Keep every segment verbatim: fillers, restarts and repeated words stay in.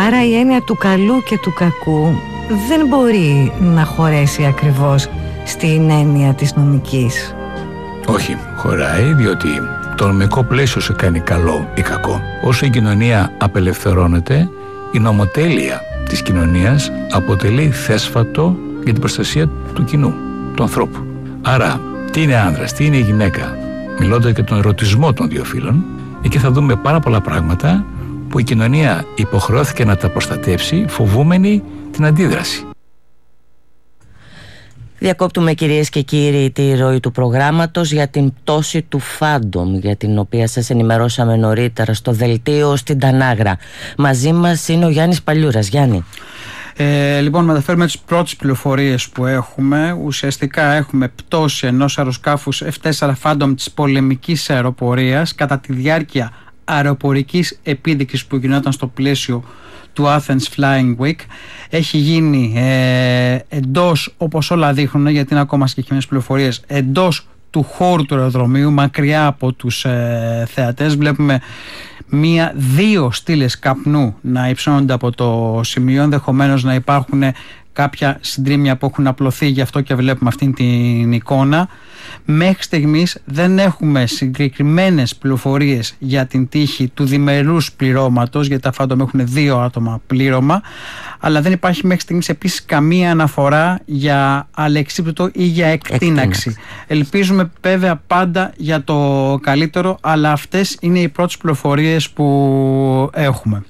Άρα η έννοια του καλού και του κακού δεν μπορεί να χωρέσει ακριβώς στην έννοια της νομικής. Όχι, χωράει, διότι το νομικό πλαίσιο σε κάνει καλό ή κακό. Όσο η κοινωνία απελευθερώνεται, η νομοτέλεια της κοινωνίας αποτελεί θέσφατο για την προστασία του κοινού, του ανθρώπου. Άρα, τι είναι άνδρας, τι είναι η γυναίκα, μιλώντας για τον ερωτισμό των δύο φύλων, εκεί θα δούμε πάρα πολλά πράγματα που η κοινωνία υποχρεώθηκε να τα προστατεύσει, φοβούμενη την αντίδραση. Διακόπτουμε, κυρίες και κύριοι, τη ροή του προγράμματος για την πτώση του Φάντομ, για την οποία σας ενημερώσαμε νωρίτερα στο δελτίο στην Τανάγρα. Μαζί μας είναι ο Γιάννης Παλιούρας. Γιάννη. Ε, λοιπόν, μεταφέρουμε τις πρώτες πληροφορίες που έχουμε. Ουσιαστικά έχουμε πτώση ενός αεροσκάφους εφ τέσσερα Phantom της πολεμικής αεροπορίας κατά τη διάρκεια αεροπορικής επίδειξης που γινόταν στο πλαίσιο του Athens Flying Week. Έχει γίνει ε, εντός, όπως όλα δείχνουν, γιατί είναι ακόμα συγκεκριμένες πληροφορίες, εντός του χώρου του αεροδρομίου, μακριά από τους ε, θεατές. Βλέπουμε μία, δύο στήλες καπνού να υψώνονται από το σημείο, ενδεχομένως να υπάρχουν κάποια συντρίμμια που έχουν απλωθεί, γι' αυτό και βλέπουμε αυτήν την εικόνα. Μέχρι στιγμής δεν έχουμε συγκεκριμένες πληροφορίες για την τύχη του διμερούς πληρώματος, γιατί τα Phantom έχουν δύο άτομα πλήρωμα, αλλά δεν υπάρχει μέχρι στιγμής επίσης καμία αναφορά για αλεξίπτωτο ή για εκτείναξη. Ελπίζουμε βέβαια πάντα για το καλύτερο, αλλά αυτές είναι οι πρώτες πληροφορίες που έχουμε.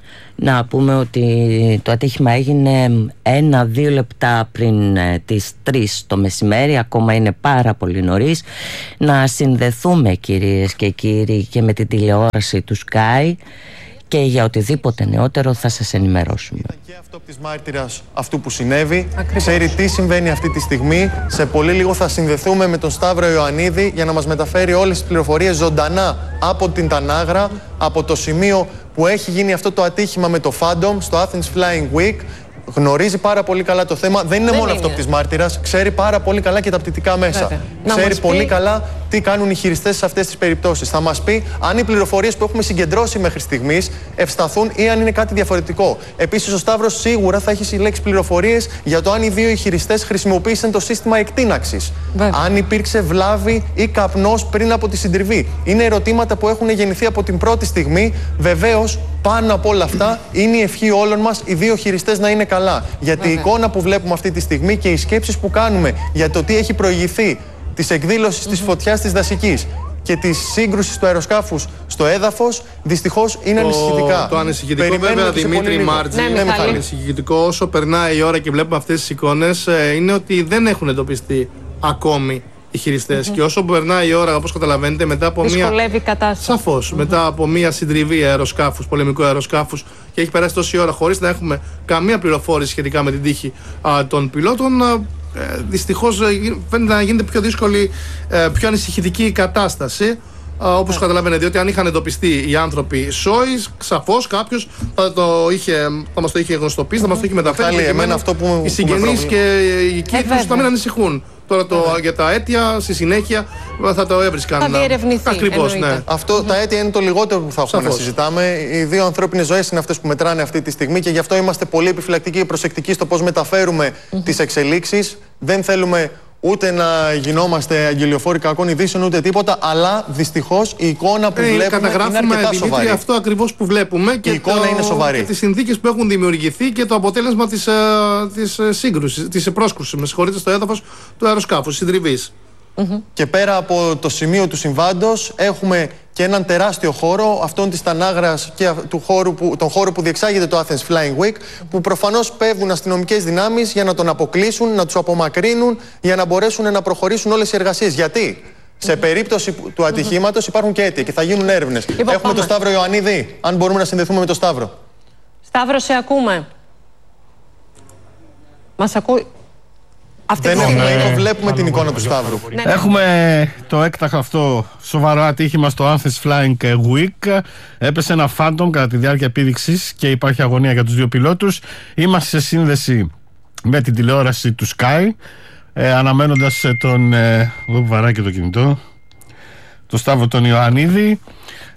Να πούμε ότι το ατύχημα έγινε ένα-δύο λεπτά πριν ε, τις τρεις το μεσημέρι, ακόμα είναι πάρα πολύ νωρίς. Να συνδεθούμε, κυρίες και κύριοι, και με την τηλεόραση του Sky, και για οτιδήποτε νεότερο θα σας ενημερώσουμε. Και αυτό της μάρτυρας αυτού που συνέβη. Ακριβώς. Ξέρει τι συμβαίνει αυτή τη στιγμή. Σε πολύ λίγο θα συνδεθούμε με τον Σταύρο Ιωαννίδη για να μας μεταφέρει όλες τις πληροφορίες ζωντανά από την Τανάγρα, από το σημείο που έχει γίνει αυτό το ατύχημα με το Phantom στο Athens Flying Week. Γνωρίζει πάρα πολύ καλά το θέμα. Δεν είναι Δεν μόνο είναι. αυτό της μάρτυρας. Ξέρει πάρα πολύ καλά και τα πτυτικά μέσα. Βέβαια. Ξέρει πολύ πει... καλά τι κάνουν οι χειριστές σε αυτές τις περιπτώσεις. Θα μας πει αν οι πληροφορίες που έχουμε συγκεντρώσει μέχρι στιγμής ευσταθούν ή αν είναι κάτι διαφορετικό. Επίσης, ο Σταύρος σίγουρα θα έχει συλλέξει πληροφορίες για το αν οι δύο οι χειριστές χρησιμοποίησαν το σύστημα εκτείναξης. Αν υπήρξε βλάβη ή καπνός πριν από τη συντριβή. Είναι ερωτήματα που έχουν γεννηθεί από την πρώτη στιγμή. Βεβαίως, πάνω από όλα αυτά, είναι η ευχή όλων μας οι δύο χειριστές να είναι καλά. Γιατί Βέβαια. η εικόνα που βλέπουμε αυτή τη στιγμή και οι σκέψεις που κάνουμε για το τι έχει προηγηθεί της εκδήλωσης mm-hmm. της φωτιάς της δασικής και της σύγκρουσης του αεροσκάφους στο έδαφος, δυστυχώς είναι το, ανησυχητικά. Το ανησυχητικό, βέβαια, Δημήτρη Μάρτζη, ναι, είναι ανησυχητικό όσο περνάει η ώρα και βλέπουμε αυτές τις εικόνες, είναι ότι δεν έχουν εντοπιστεί ακόμη οι χειριστές. Mm-hmm. Και όσο περνάει η ώρα, όπως καταλαβαίνετε, μετά από Δυσκολεύει μια. Κατάσταση. Σαφώς. Mm-hmm. Μετά από μια συντριβή αεροσκάφους, πολεμικού αεροσκάφους, και έχει περάσει τόση ώρα χωρίς να έχουμε καμία πληροφόρηση σχετικά με την τύχη α, των πιλότων, α, ε, δυστυχώς φαίνεται να γίνεται πιο δύσκολη, ε, πιο ανησυχητική η κατάσταση. Όπως yeah. καταλαβαίνετε, διότι αν είχαν εντοπιστεί οι άνθρωποι σόις, σαφώς κάποιος θα, θα μας το είχε γνωστοποιήσει, θα μας το είχε μεταφέρει. Εμένα αυτό που οι συγγενείς και οι κύριοι τους θα μην ανησυχούν. Τώρα το, για τα αίτια, στη συνέχεια θα το έβρισκαν. Θα διερευνηθεί. Ακριβώς, ναι. Αυτό, mm-hmm. τα αίτια είναι το λιγότερο που θα έχουμε να συζητάμε. Οι δύο ανθρώπινες ζωές είναι αυτές που μετράνε αυτή τη στιγμή και γι' αυτό είμαστε πολύ επιφυλακτικοί και προσεκτικοί στο πώς μεταφέρουμε mm-hmm. τις εξελίξεις. Δεν θέλουμε ούτε να γινόμαστε αγγελιοφόροι κακών ειδήσεων ούτε τίποτα, αλλά δυστυχώς η εικόνα που ε, βλέπουμε είναι αρκετά Δημήτρη, σοβαρή. Αυτό ακριβώς που βλέπουμε και, η εικόνα το, είναι σοβαρή. Και τις συνθήκες που έχουν δημιουργηθεί και το αποτέλεσμα της, της σύγκρουσης, της πρόσκρουσης, με συγχωρείτε, στο έδαφος του αεροσκάφους, συντριβής. Mm-hmm. Και πέρα από το σημείο του συμβάντος έχουμε και έναν τεράστιο χώρο, αυτόν της Τανάγρας και του χώρου που, τον χώρο που διεξάγεται το Athens Flying Week, που προφανώς πέφτουν αστυνομικές δυνάμεις για να τον αποκλείσουν, να τους απομακρύνουν, για να μπορέσουν να προχωρήσουν όλες οι εργασίες. Γιατί σε περίπτωση του ατυχήματος υπάρχουν και αίτια και θα γίνουν έρευνες. Λοιπόν, έχουμε πάμε. τον Σταύρο Ιωαννίδη, αν μπορούμε να συνδεθούμε με τον Σταύρο. Σταύρο, σε ακούμε. Μας ακούει. Αυτή Δεν έχουμε, ε, βλέπουμε ε, την εικόνα του Σταύρου. Ναι, ναι. Έχουμε το έκτακτο αυτό σοβαρό ατύχημα στο Athens Flying Week. Έπεσε ένα Phantom κατά τη διάρκεια επίδειξης και υπάρχει αγωνία για τους δύο πιλότους. Είμαστε σε σύνδεση με την τηλεόραση του Sky, ε, αναμένοντας τον ε, εδώ που βαράει και το κινητό, τον Σταύρο τον Ιωαννίδη.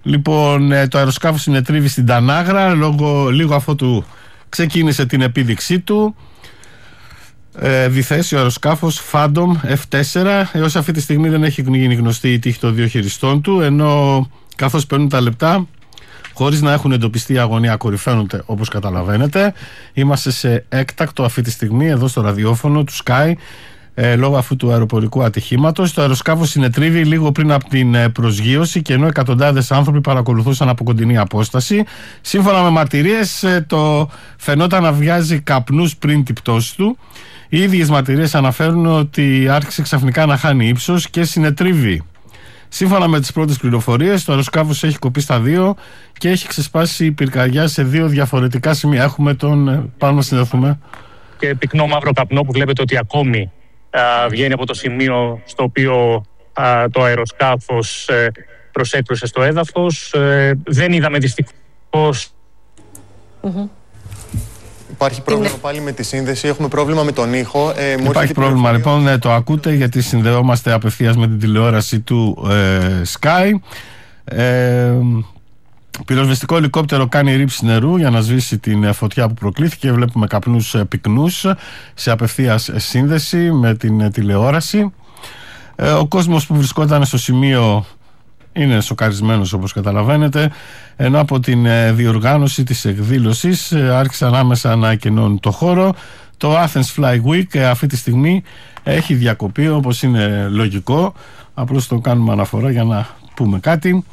Λοιπόν, το αεροσκάφο συνετρίβει στην Τανάγρα λόγω, λίγο αφού του ξεκίνησε την επίδειξή του. Ε, διθέσει ο αεροσκάφος Phantom εφ τέσσερα. Έως αυτή τη στιγμή δεν έχει γίνει γνωστή η τύχη των δύο χειριστών του, ενώ καθώς περνούν τα λεπτά, χωρίς να έχουν εντοπιστεί αγωνία, κορυφαίνονται όπως καταλαβαίνετε. Είμαστε σε έκτακτο αυτή τη στιγμή εδώ στο ραδιόφωνο του Sky, ε, λόγω αυτού του αεροπορικού ατυχήματος. Το αεροσκάφος συνετρίβει λίγο πριν από την προσγείωση και ενώ εκατοντάδες άνθρωποι παρακολουθούσαν από κοντινή απόσταση. Σύμφωνα με μαρτυρίες, το φαινόταν να βγάζει καπνούς πριν την πτώση του. Οι ίδιες μαρτυρίες αναφέρουν ότι άρχισε ξαφνικά να χάνει ύψος και συνετρίβει. Σύμφωνα με τις πρώτες πληροφορίες, το αεροσκάφος έχει κοπεί στα δύο και έχει ξεσπάσει η πυρκαγιά σε δύο διαφορετικά σημεία. Έχουμε τον. Πάμε να συνδεθούμε. Και πυκνό μαύρο καπνό που βλέπετε ότι ακόμη α, βγαίνει από το σημείο στο οποίο α, το αεροσκάφος ε, προσέκρουσε στο έδαφος. Ε, δεν είδαμε δυστυχώς. Mm-hmm. Υπάρχει πρόβλημα είναι... πάλι με τη σύνδεση, έχουμε πρόβλημα με τον ήχο. Ε, Υπάρχει πρόβλημα λοιπόν, ε, το ακούτε γιατί συνδεόμαστε απευθείας με την τηλεόραση του ε, Sky. Ε, πυροσβεστικό ελικόπτερο κάνει ρήψη νερού για να σβήσει την φωτιά που προκλήθηκε. Βλέπουμε καπνούς ε, πυκνούς σε απευθείας σύνδεση με την ε, τηλεόραση. Ε, ο κόσμος που βρισκόταν στο σημείο είναι σοκαρισμένος όπως καταλαβαίνετε, ενώ από την ε, διοργάνωση της εκδήλωσης ε, άρχισαν άμεσα να εκενώνουν το χώρο. Το Athens Fly Week ε, αυτή τη στιγμή έχει διακοπεί, όπως είναι λογικό. Απλώς το κάνουμε αναφορά για να πούμε κάτι.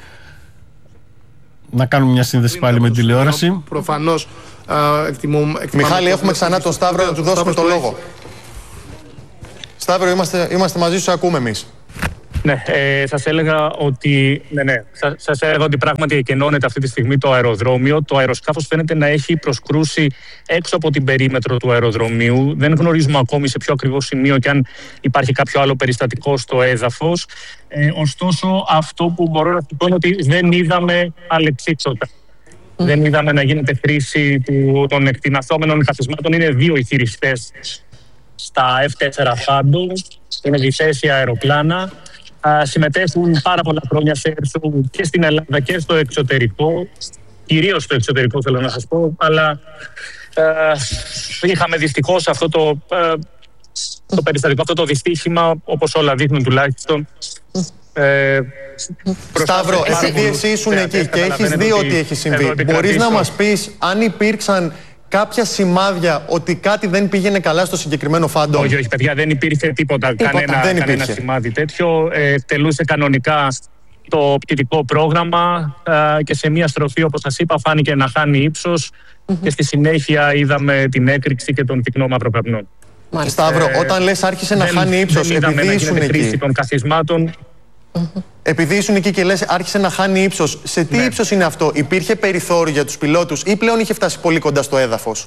Να κάνουμε μια σύνδεση πάλι με την τηλεόραση. Προφανώς εκτιμούμε... Μιχάλη, έχουμε ξανά τον Σταύρο να του δώσουμε το λόγο. Σταύρο, είμαστε, είμαστε μαζί σου, ακούμε εμείς. Ναι, ε, σας έλεγα ότι, ναι, ναι, σας, σας έλεγα ότι πράγματι εκενώνεται αυτή τη στιγμή το αεροδρόμιο. Το αεροσκάφος φαίνεται να έχει προσκρούσει έξω από την περίμετρο του αεροδρομίου. Δεν γνωρίζουμε ακόμη σε ποιο ακριβώς σημείο και αν υπάρχει κάποιο άλλο περιστατικό στο έδαφος. Ε, ωστόσο, αυτό που μπορώ να πω είναι ότι δεν είδαμε αλεξίψωτα. Mm. Δεν είδαμε να γίνεται χρήση του, των εκτινασσόμενων καθισμάτων. Είναι δύο οι χειριστές στα εφ τέσσερα Phantom, είναι διθέσια αεροπλάνα. Uh, συμμετέχουν πάρα πολλά χρόνια σε airshow και στην Ελλάδα και στο εξωτερικό, κυρίως στο εξωτερικό θέλω να σας πω, αλλά uh, είχαμε δυστυχώς αυτό το, uh, το περιστατικό, αυτό το δυστύχημα, όπως όλα δείχνουν τουλάχιστον. Ε, Σταύρο, επειδή εσύ ήσουν εκεί και έχεις δει ότι έχει συμβεί, μπορείς να μας πεις αν υπήρξαν κάποια σημάδια ότι κάτι δεν πήγαινε καλά στο συγκεκριμένο Phantom? Όχι, όχι, παιδιά, δεν υπήρχε τίποτα, τίποτα. Κανένα, δεν κανένα σημάδι τέτοιο. Ε, τελούσε κανονικά το πτυτικό πρόγραμμα ε, και σε μία στροφή, όπως σας είπα, φάνηκε να χάνει ύψος mm-hmm. και στη συνέχεια είδαμε την έκρηξη και τον πυκνό μαύρο καπνό. Σταύρο, ε, όταν λες άρχισε δεν, να χάνει ύψος, επειδή ήσουν εκεί. Χρήση των καθισμάτων. Mm-hmm. Επειδή ήσουν εκεί και λες άρχισε να χάνει ύψος, σε τι ναι. ύψος είναι αυτό? Υπήρχε περιθώριο για τους πιλότους ή πλέον είχε φτάσει πολύ κοντά στο έδαφος?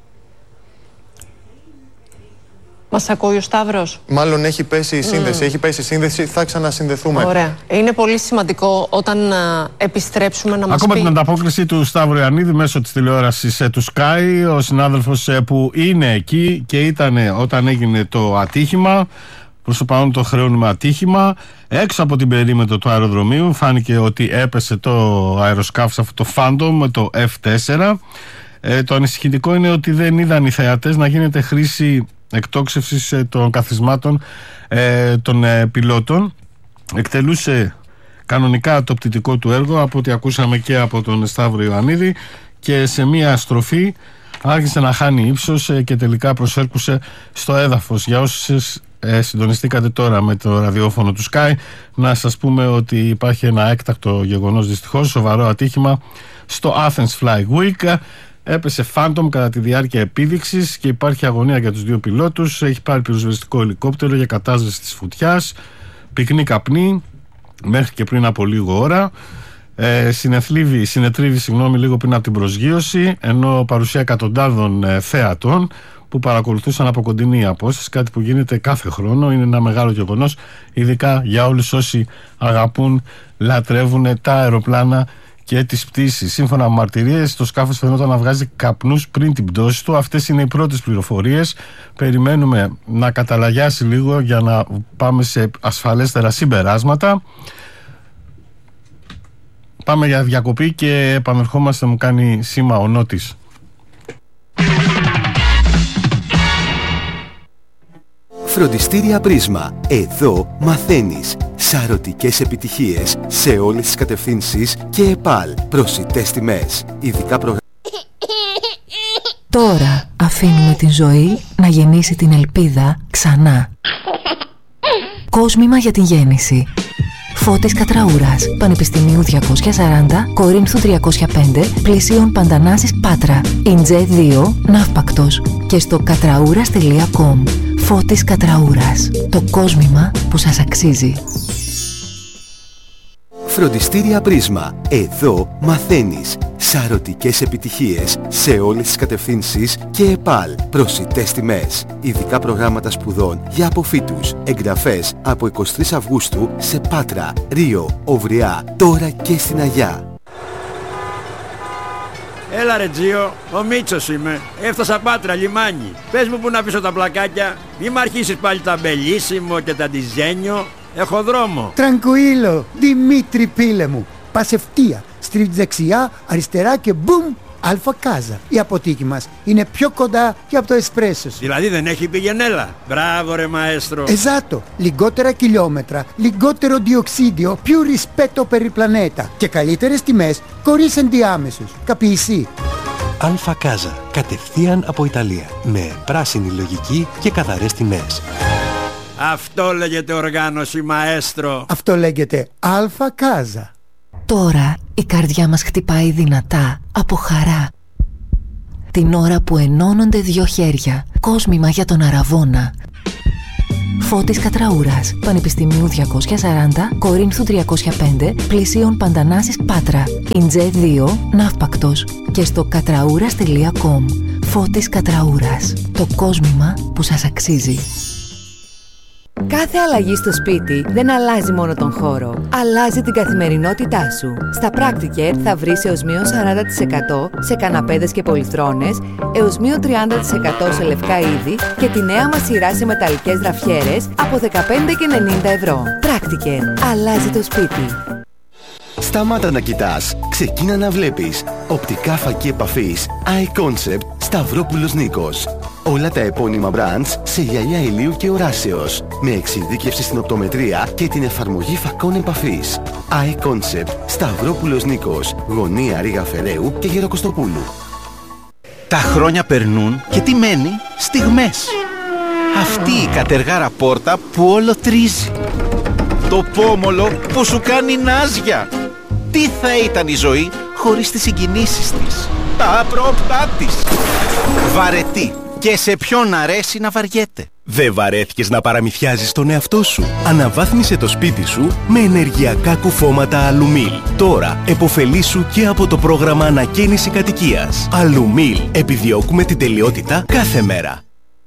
Μας ακούει ο Σταύρος? Μάλλον έχει πέσει η σύνδεση, mm. έχει πέσει η σύνδεση, θα ξανασυνδεθούμε. Ωραία. Είναι πολύ σημαντικό όταν α, επιστρέψουμε να μας Ακόμα πει... την ανταπόκριση του Σταύρου Ιωαννίδη μέσω της τηλεόρασης ε, του Sky, ο συνάδελφος ε, που είναι εκεί και ήταν όταν έγινε το ατύχημα. Προς το παρόν το χρεώνουμε ατύχημα. Έξω από την περίμετρο του αεροδρομίου φάνηκε ότι έπεσε το αεροσκάφος αυτό το Phantom, το εφ τέσσερα. Ε, το ανησυχητικό είναι ότι δεν είδαν οι θεατές να γίνεται χρήση εκτόξευσης ε, των καθισμάτων ε, των ε, πιλότων. Εκτελούσε κανονικά το πτυτικό του έργο, από ό,τι ακούσαμε και από τον Σταύρο Ιωαννίδη, και σε μία στροφή άρχισε να χάνει ύψος ε, και τελικά προσέρκουσε στο έδαφος. Για όσους Ε, συντονιστήκατε τώρα με το ραδιόφωνο του Sky, να σας πούμε ότι υπάρχει ένα έκτακτο γεγονός, δυστυχώς σοβαρό ατύχημα στο Athens Fly Week. Έπεσε Phantom κατά τη διάρκεια επίδειξης και υπάρχει αγωνία για τους δύο πιλότους. Έχει πάρει πυροσβεστικό ελικόπτερο για κατάσβεση της φωτιάς, πυκνή καπνή μέχρι και πριν από λίγο ώρα. Ε, συνεθλίβει, συνετρίβει συγγνώμη, λίγο πριν από την προσγείωση, ενώ παρουσία εκατοντάδων ε, θέατων που παρακολουθούσαν από κοντινή απόσταση, κάτι που γίνεται κάθε χρόνο. Είναι ένα μεγάλο γεγονός, ειδικά για όλους όσοι αγαπούν, λατρεύουν τα αεροπλάνα και τις πτήσεις. Σύμφωνα με μαρτυρίες, το σκάφος φαινόταν να βγάζει καπνούς πριν την πτώση του. Αυτές είναι οι πρώτες πληροφορίες. Περιμένουμε να καταλαγιάσει λίγο για να πάμε σε ασφαλέστερα συμπεράσματα. Πάμε για διακοπή και επανερχόμαστε, μου κάνει σήμα ο Νότης. Φροντιστήρια Πρίσμα. Εδώ μαθαίνεις σαρωτικές επιτυχίες σε όλες τις κατευθύνσεις και ΕΠΑΛ. Προσιτές τιμές. Ειδικά προγράμματα. Τώρα αφήνουμε την ζωή να γεννήσει την ελπίδα ξανά. Κόσμημα για την γέννηση. Φώτης Κατραούρας, Πανεπιστημίου διακόσια σαράντα, Κορίνθου τριακόσια πέντε, πλησίον Παντανάσης Πάτρα. Ιντζέ δύο, Ναύπακτος. Και στο κατραούρας τελεία κομ. Φώτης Κατραούρας. Το κόσμημα που σας αξίζει. Φροντιστήρια Πρίσμα. Εδώ μαθαίνεις σαρωτικές επιτυχίες σε όλες τις κατευθύνσεις και ΕΠΑΛ. Προσιτές τιμές. Ειδικά προγράμματα σπουδών για αποφύτους. Εγγραφές από εικοστή τρίτη Αυγούστου σε Πάτρα, Ρίο, Οβριά, τώρα και στην Αγιά. Έλα ρε Τζίο, ο Μίτσος είμαι. Έφτασα Πάτρα, λιμάνι. Πες μου που να πίσω τα πλακάκια. Μη μ' αρχίσεις πάλι τα μπελίσιμο και τα ντιζένιο. Έχω δρόμο. Τρανκουίλο, Δημήτρη πίλε μου. Πας ευθεία, στρίβεις δεξιά, αριστερά και μπουμ, Αλφα Κάζα. Η αποθήκη μας είναι πιο κοντά και από το εσπρέσο σου. Δηλαδή δεν έχει πηγενέλα. Μπράβο ρε μαέστρο. Εζάτο, λιγότερα χιλιόμετρα, λιγότερο διοξίδιο, più rispetto per il planeta και καλύτερες τιμές χωρίς ενδιάμεσους. Καπιεισί. Αλφα Κάζα, κατευθείαν από Ιταλία, με πράσινη λογική και καθαρές τιμές. Αυτό λέγεται οργάνωση μαέστρο. Αυτό λέγεται Αλφα Κάζα. Τώρα η καρδιά μας χτυπάει δυνατά από χαρά. Την ώρα που ενώνονται δύο χέρια. Κόσμημα για τον Αραβώνα. Φώτης Κατραούρας, Πανεπιστημίου διακόσια σαράντα, Κορίνθου τριακόσια πέντε, πλησίον Παντανάσης Πάτρα. Ιντζέ δύο, Ναύπακτος. Και στο κατραούρας τελεία κομ. Φώτης Κατραούρας. Το κόσμημα που σας αξίζει. Κάθε αλλαγή στο σπίτι δεν αλλάζει μόνο τον χώρο, αλλάζει την καθημερινότητά σου. Στα Practicare θα βρεις έως μείον σαράντα τοις εκατό σε καναπέδες και πολυθρόνες, έως μείον τριάντα τοις εκατό σε λευκά είδη και τη νέα μας σειρά σε μεταλλικές γραφιέρες από δεκαπέντε και ενενήντα ευρώ. Practicare. Αλλάζει το σπίτι. Σταμάτα να κοιτάς, ξεκίνα να βλέπεις. Οπτικά φακή επαφής Eye Concept Σταυρόπουλος Νίκος. Όλα τα επώνυμα brands σε γυαλιά ηλίου και οράσεως. Με εξειδίκευση στην οπτομετρία και την εφαρμογή φακών επαφής. Eye Concept Σταυρόπουλος Νίκος. Γωνία Ρήγα Φεραίου και Γεροκοστοπούλου. Τα χρόνια περνούν και τι μένει? Στιγμές. Αυτή η κατεργάρα πόρτα που όλο τρίζει. Το πόμολο που σου κάνει νάζια. Τι θα ήταν η ζωή χωρίς τις συγκινήσεις της, τα απρόπτά της. Βαρετή. Και σε ποιον αρέσει να βαριέται. Δεν βαρέθηκες να παραμυθιάζεις τον εαυτό σου? Αναβάθμισε το σπίτι σου με ενεργειακά κουφώματα Αλουμίλ. Τώρα επωφελήσου και από το πρόγραμμα ανακαίνιση κατοικίας. Αλουμίλ. Επιδιώκουμε την τελειότητα κάθε μέρα.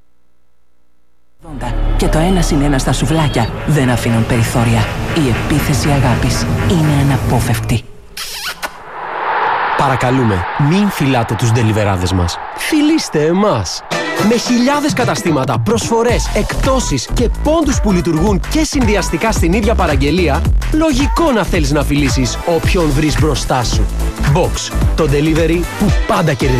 Και το ένα συν ένα στα σουβλάκια δεν αφήνουν περιθώρια. Η επίθεση αγάπης είναι αναπόφευκτη. Παρακαλούμε, μην φυλάτε τους ντελιβεράδες μας. Φιλήστε εμάς. Με χιλιάδες καταστήματα, προσφορές, εκπτώσεις και πόντους που λειτουργούν και συνδυαστικά στην ίδια παραγγελία, λογικό να θέλεις να φιλήσεις όποιον βρεις μπροστά σου. Box, το delivery που πάντα κερδίζει.